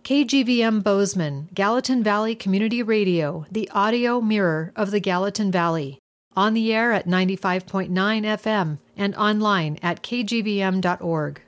KGVM Bozeman, Gallatin Valley Community Radio, the audio mirror of the Gallatin Valley. On the air at 95.9 FM and online at kgvm.org.